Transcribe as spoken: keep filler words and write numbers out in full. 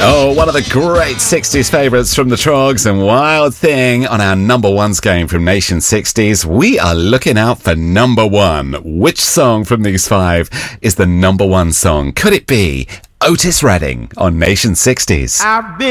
Oh, one of the great sixties favourites from the Trogs and Wild Thing on our number ones game from Nation sixties. We are looking out for number one. Which song from these five is the number one song? Could it be Otis Redding on Nation sixties? I've been